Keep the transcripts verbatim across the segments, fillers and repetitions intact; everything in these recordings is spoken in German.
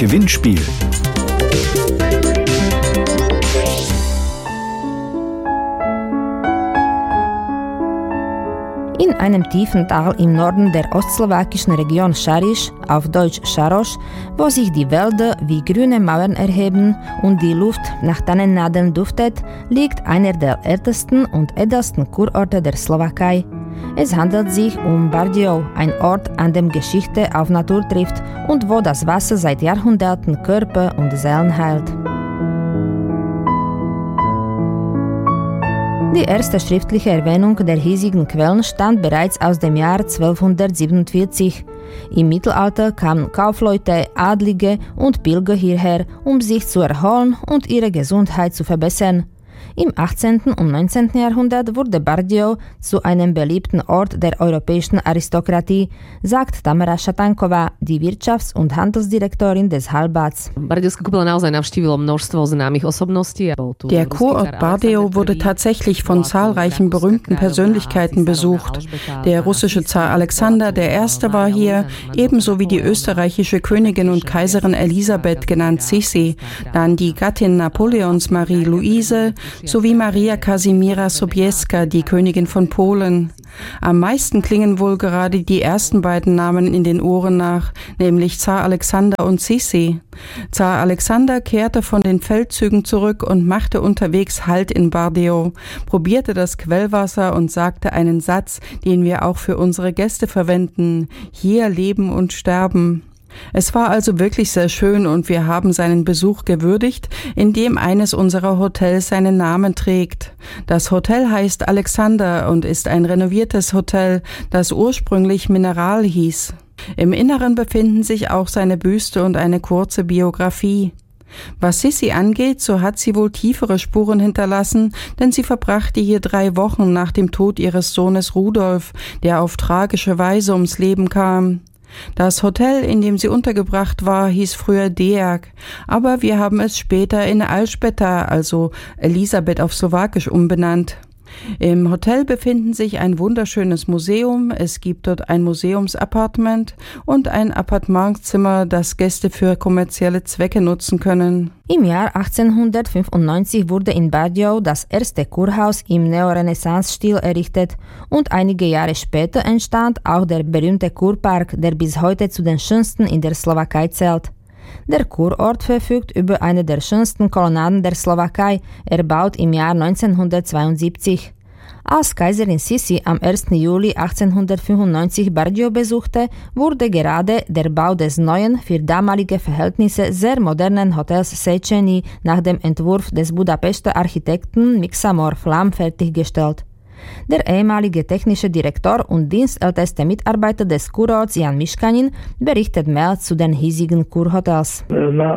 Gewinnspiel. In einem tiefen Tal im Norden der ostslowakischen Region Šariš, auf Deutsch Scharosch, wo sich die Wälder wie grüne Mauern erheben und die Luft nach Tannennadeln duftet, liegt einer der ältesten und edelsten Kurorte der Slowakei. Es handelt sich um Bardejov, ein Ort, an dem Geschichte auf Natur trifft und wo das Wasser seit Jahrhunderten Körper und Seelen heilt. Die erste schriftliche Erwähnung der hiesigen Quellen stammt bereits aus dem Jahr zwölfhundertsiebenundvierzig. Im Mittelalter kamen Kaufleute, Adlige und Pilger hierher, um sich zu erholen und ihre Gesundheit zu verbessern. Im achtzehnten und neunzehnten Jahrhundert wurde Bardejov zu einem beliebten Ort der europäischen Aristokratie, sagt Tamara Šatankova, die Wirtschafts- und Handelsdirektorin des Hallbads. Der Kurort Bardejov wurde tatsächlich von zahlreichen berühmten Persönlichkeiten besucht. Der russische Zar Alexander der Erste war hier, ebenso wie die österreichische Königin und Kaiserin Elisabeth, genannt Sissi, dann die Gattin Napoleons Marie-Louise, sowie Maria Kasimira Sobieska, die Königin von Polen. Am meisten klingen wohl gerade die ersten beiden Namen in den Ohren nach, nämlich Zar Alexander und Sissi. Zar Alexander kehrte von den Feldzügen zurück und machte unterwegs Halt in Bardejov, probierte das Quellwasser und sagte einen Satz, den wir auch für unsere Gäste verwenden: Hier leben und sterben. Es war also wirklich sehr schön und wir haben seinen Besuch gewürdigt, indem eines unserer Hotels seinen Namen trägt. Das Hotel heißt Alexander und ist ein renoviertes Hotel, das ursprünglich Mineral hieß. Im Inneren befinden sich auch seine Büste und eine kurze Biografie. Was Sissi angeht, so hat sie wohl tiefere Spuren hinterlassen, denn sie verbrachte hier drei Wochen nach dem Tod ihres Sohnes Rudolf, der auf tragische Weise ums Leben kam. Das Hotel, in dem sie untergebracht war, hieß früher Deák, aber wir haben es später in Alžbeta, also Elisabeth auf Slowakisch, umbenannt. Im Hotel befinden sich ein wunderschönes Museum, es gibt dort ein Museumsappartement und ein Appartementzimmer, das Gäste für kommerzielle Zwecke nutzen können. Im Jahr achtzehnhundertfünfundneunzig wurde in Bardejov das erste Kurhaus im Neorenaissance-Stil errichtet und einige Jahre später entstand auch der berühmte Kurpark, der bis heute zu den schönsten in der Slowakei zählt. Der Kurort verfügt über eine der schönsten Kolonnaden der Slowakei, erbaut im Jahr neunzehnhundertzweiundsiebzig. Als Kaiserin Sissi am ersten Juli achtzehnhundertfünfundneunzig Bardejov besuchte, wurde gerade der Bau des neuen, für damalige Verhältnisse sehr modernen Hotels Széchenyi nach dem Entwurf des Budapester Architekten Mixamor Flam fertiggestellt. Der ehemalige technische Direktor und dienstälteste Mitarbeiter des Kurorts Jan Miškanin berichtet mehr zu den hiesigen Kurhotels.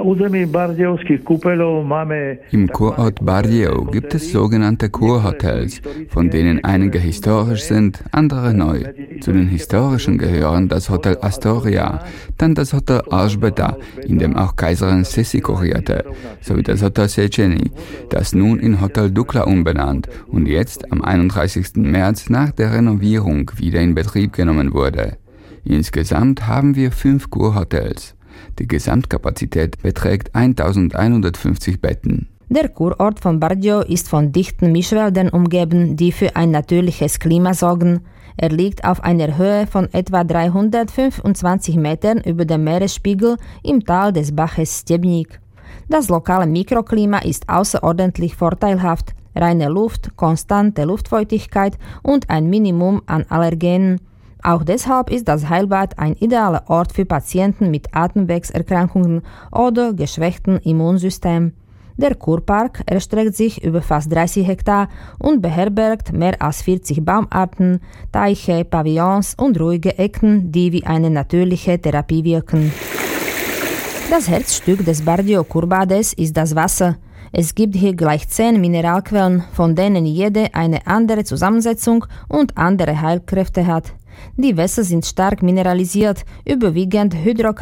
Im Kurort Bardejov gibt es sogenannte Kurhotels, von denen einige historisch sind, andere neu. Zu den historischen gehören das Hotel Astoria, dann das Hotel Alžbeta, in dem auch Kaiserin Sissi kurierte, sowie das Hotel Széchenyi, das nun in Hotel Dukla umbenannt und jetzt am einunddreißigsten März nach der Renovierung wieder in Betrieb genommen wurde. Insgesamt haben wir fünf Kurhotels. Die Gesamtkapazität beträgt eintausendeinhundertfünfzig Betten. Der Kurort von Bardejov ist von dichten Mischwäldern umgeben, die für ein natürliches Klima sorgen. Er liegt auf einer Höhe von etwa dreihundertfünfundzwanzig Metern über dem Meeresspiegel im Tal des Baches Stebnik. Das lokale Mikroklima ist außerordentlich vorteilhaft. Reine Luft, konstante Luftfeuchtigkeit und ein Minimum an Allergenen. Auch deshalb ist das Heilbad ein idealer Ort für Patienten mit Atemwegserkrankungen oder geschwächtem Immunsystem. Der Kurpark erstreckt sich über fast dreißig Hektar und beherbergt mehr als vierzig Baumarten, Teiche, Pavillons und ruhige Ecken, die wie eine natürliche Therapie wirken. Das Herzstück des Bardejov Kurbades ist das Wasser. Es gibt hier gleich zehn Mineralquellen, von denen jede eine andere Zusammensetzung und andere Heilkräfte hat. Die Wässer sind stark mineralisiert, überwiegend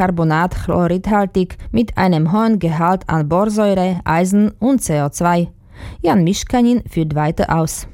Hydrocarbonat-chloridhaltig mit einem hohen Gehalt an Borsäure, Eisen und C O zwei. Jan Miškanin führt weiter aus.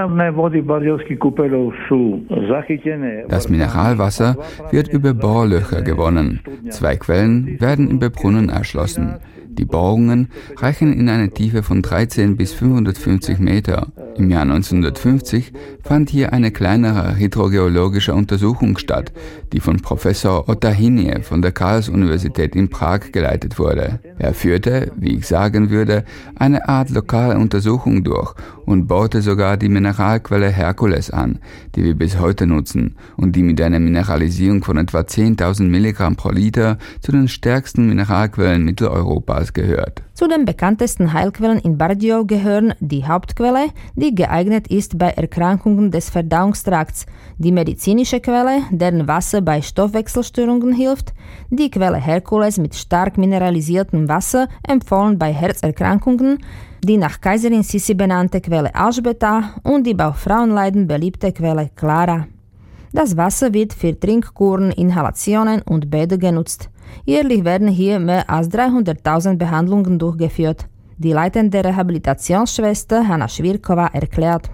Das Mineralwasser wird über Bohrlöcher gewonnen. Zwei Quellen werden über Brunnen erschlossen. Die Bohrungen reichen in eine Tiefe von dreizehn bis fünfhundertfünfzig Meter. Im Jahr neunzehnhundertfünfzig fand hier eine kleinere hydrogeologische Untersuchung statt, die von Professor Otahinie von der Karls-Universität in Prag geleitet wurde. Er führte, wie ich sagen würde, eine Art lokale Untersuchung durch und bohrte sogar die Mineralquelle Herkules an, die wir bis heute nutzen und die mit einer Mineralisierung von etwa zehntausend Milligramm pro Liter zu den stärksten Mineralquellen Mitteleuropas gehört. Zu den bekanntesten Heilquellen in Bardejov gehören die Hauptquelle, die geeignet ist bei Erkrankungen des Verdauungstrakts, die medizinische Quelle, deren Wasser bei Stoffwechselstörungen hilft, die Quelle Herkules mit stark mineralisiertem Wasser, empfohlen bei Herzerkrankungen, die nach Kaiserin Sissi benannte Quelle Alžbeta und die bei Frauenleiden beliebte Quelle Clara. Das Wasser wird für Trinkkuren, Inhalationen und Bäder genutzt. Jährlich werden hier mehr als dreihunderttausend Behandlungen durchgeführt. Die leitende Rehabilitationsschwester Hanna Švirková erklärt.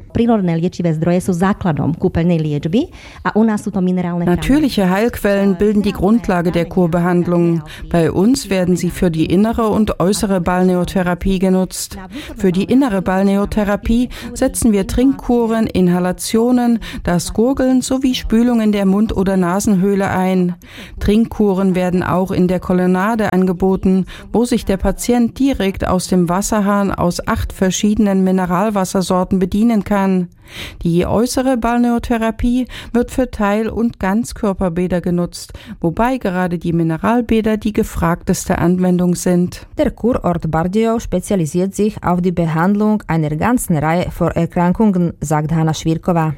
Natürliche Heilquellen bilden die Grundlage der Kurbehandlung. Bei uns werden sie für die innere und äußere Balneotherapie genutzt. Für die innere Balneotherapie setzen wir Trinkkuren, Inhalationen, das Gurgeln sowie Spülungen der Mund- oder Nasenhöhle ein. Trinkkuren werden auch in der Kolonnade angeboten, wo sich der Patient direkt aus dem Wasserhahn aus acht verschiedenen Mineralwassersorten bedienen kann. Die äußere Balneotherapie wird für Teil- und Ganzkörperbäder genutzt, wobei gerade die Mineralbäder die gefragteste Anwendung sind. Der Kurort Bardejov spezialisiert sich auf die Behandlung einer ganzen Reihe von Erkrankungen, sagt Hanna Švirková.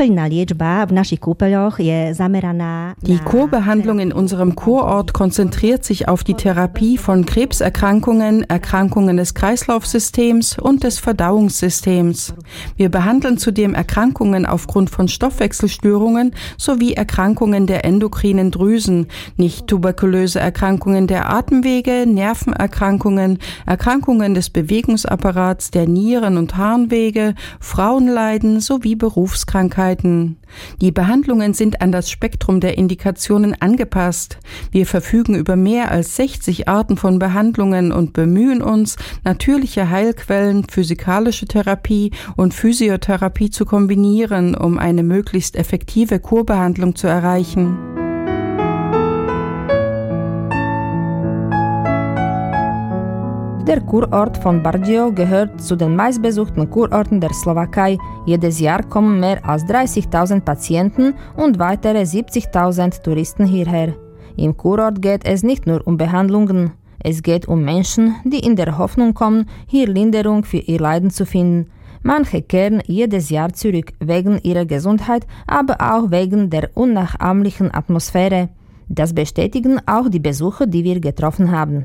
Die Kurbehandlung in unserem Kurort konzentriert sich auf die Therapie von Krebserkrankungen, Erkrankungen des Kreislaufsystems und des Verdauungssystems. Wir behandeln zudem Erkrankungen aufgrund von Stoffwechselstörungen sowie Erkrankungen der endokrinen Drüsen, nicht tuberkulöse Erkrankungen der Atemwege, Nervenerkrankungen, Erkrankungen des Bewegungsapparats, der Nieren- und Harnwege, Frauenleiden sowie Berufskrankheiten. Die Behandlungen sind an das Spektrum der Indikationen angepasst. Wir verfügen über mehr als sechzig Arten von Behandlungen und bemühen uns, natürliche Heilquellen, physikalische Therapie und Physiotherapie zu kombinieren, um eine möglichst effektive Kurbehandlung zu erreichen. Der Kurort von Bardejov gehört zu den meistbesuchten Kurorten der Slowakei. Jedes Jahr kommen mehr als dreißigtausend Patienten und weitere siebzigtausend Touristen hierher. Im Kurort geht es nicht nur um Behandlungen. Es geht um Menschen, die in der Hoffnung kommen, hier Linderung für ihr Leiden zu finden. Manche kehren jedes Jahr zurück, wegen ihrer Gesundheit, aber auch wegen der unnachahmlichen Atmosphäre. Das bestätigen auch die Besucher, die wir getroffen haben.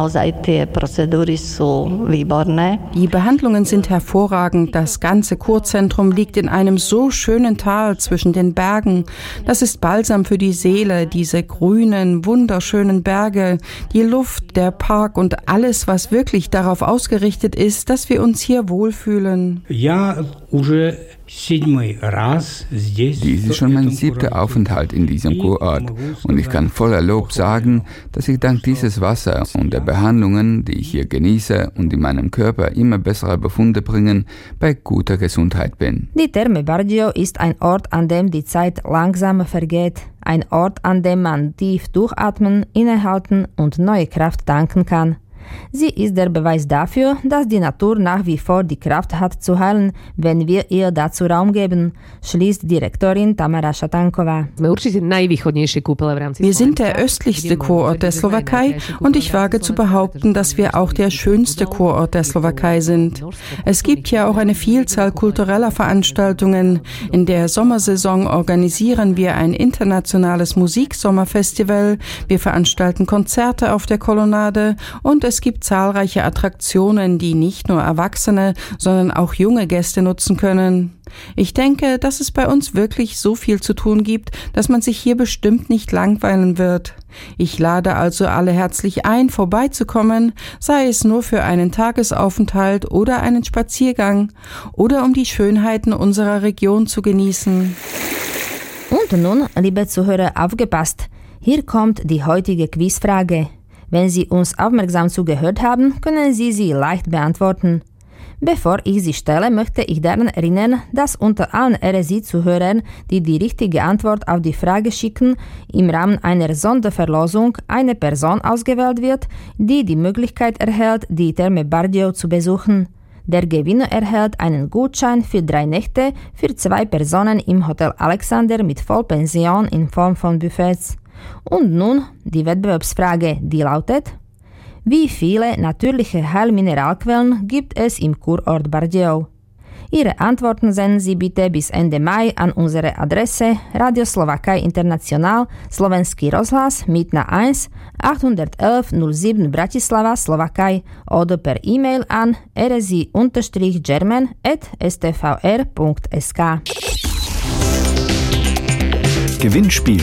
Die Behandlungen sind hervorragend. Das ganze Kurzentrum liegt in einem so schönen Tal zwischen den Bergen. Das ist Balsam für die Seele, diese grünen, wunderschönen Berge, die Luft, der Park und alles, was wirklich darauf ausgerichtet ist, dass wir uns hier wohlfühlen. Ja, Dies ist schon mein siebter Aufenthalt in diesem Kurort und ich kann voller Lob sagen, dass ich dank dieses Wassers und der Behandlungen, die ich hier genieße und in meinem Körper immer bessere Befunde bringen, bei guter Gesundheit bin. Die Therme Bardejov ist ein Ort, an dem die Zeit langsamer vergeht. Ein Ort, an dem man tief durchatmen, innehalten und neue Kraft tanken kann. Sie ist der Beweis dafür, dass die Natur nach wie vor die Kraft hat zu heilen, wenn wir ihr dazu Raum geben, schließt Direktorin Tamara Šatanková. Wir sind der östlichste Kurort der Slowakei und ich wage zu behaupten, dass wir auch der schönste Kurort der Slowakei sind. Es gibt hier auch eine Vielzahl kultureller Veranstaltungen. In der Sommersaison organisieren wir ein internationales Musiksommerfestival, wir veranstalten Konzerte auf der Kolonnade und es es gibt zahlreiche Attraktionen, die nicht nur Erwachsene, sondern auch junge Gäste nutzen können. Ich denke, dass es bei uns wirklich so viel zu tun gibt, dass man sich hier bestimmt nicht langweilen wird. Ich lade also alle herzlich ein, vorbeizukommen, sei es nur für einen Tagesaufenthalt oder einen Spaziergang oder um die Schönheiten unserer Region zu genießen. Und nun, liebe Zuhörer, aufgepasst! Hier kommt die heutige Quizfrage. Wenn Sie uns aufmerksam zugehört haben, können Sie sie leicht beantworten. Bevor ich sie stelle, möchte ich daran erinnern, dass unter allen R S I-Zuhörern, die die richtige Antwort auf die Frage schicken, im Rahmen einer Sonderverlosung eine Person ausgewählt wird, die die Möglichkeit erhält, die Therme Bardejov zu besuchen. Der Gewinner erhält einen Gutschein für drei Nächte für zwei Personen im Hotel Alexander mit Vollpension in Form von Buffets. Und nun die Wettbewerbsfrage, die lautet: Wie viele natürliche Heilmineralquellen gibt es im Kurort Bardejov? Ihre Antworten senden Sie bitte bis Ende Mai an unsere Adresse Radio Slowakei International, Slovenský rozhlas, Mýtna eins, achthundertelf null sieben Bratislava, Slowakei oder per E-Mail an r s i german at s t v r punkt s k. Gewinnspiel.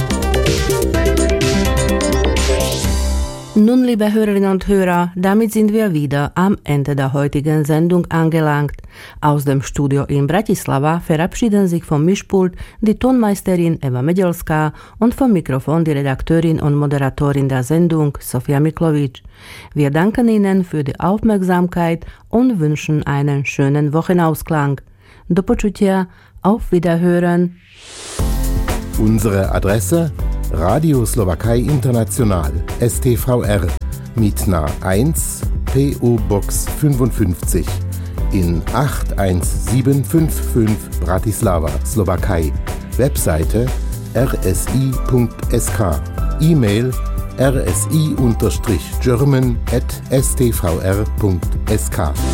Nun, liebe Hörerinnen und Hörer, damit sind wir wieder am Ende der heutigen Sendung angelangt. Aus dem Studio in Bratislava verabschieden sich vom Mischpult die Tonmeisterin Eva Medelská und vom Mikrofon die Redakteurin und Moderatorin der Sendung Sofia Miklovic. Wir danken Ihnen für die Aufmerksamkeit und wünschen einen schönen Wochenausklang. Do počutia, auf Wiederhören. Unsere Adresse: Radio Slowakei International, S T V R, Mýtna eins, P O Box fünfundfünfzig in acht eins sieben fünf fünf Bratislava, Slowakei. Webseite r s i punkt s k. E-Mail r s i German at s t v r punkt s k.